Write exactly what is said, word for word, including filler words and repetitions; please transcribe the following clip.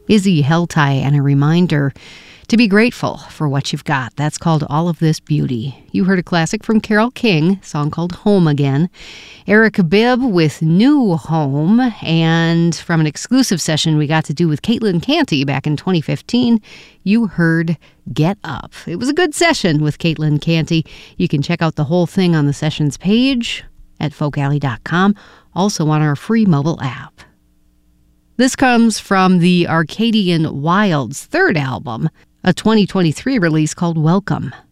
Izzy Helltie and a reminder to be grateful for what you've got. That's called All of This Beauty. You heard a classic from Carole King, a song called Home Again. Erica Bibb with New Home. And from an exclusive session we got to do with Caitlin Canty back in twenty fifteen, you heard Get Up. It was a good session with Caitlin Canty. You can check out the whole thing on the sessions page at folk alley dot com, also on our free mobile app. This comes from the Arcadian Wilds' third album, a twenty twenty-three release called Welcome.